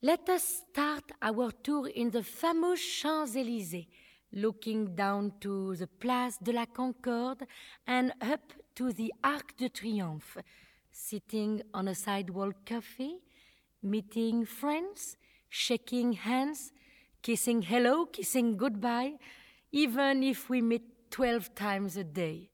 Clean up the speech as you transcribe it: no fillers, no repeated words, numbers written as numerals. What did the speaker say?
Let us start our tour in the famous Champs-Élysées, looking down to the Place de la Concorde and up to the Arc de Triomphe, sitting on a sidewalk cafe, meeting friends, shaking hands, kissing hello, kissing goodbye, even if we meet 12 times a day.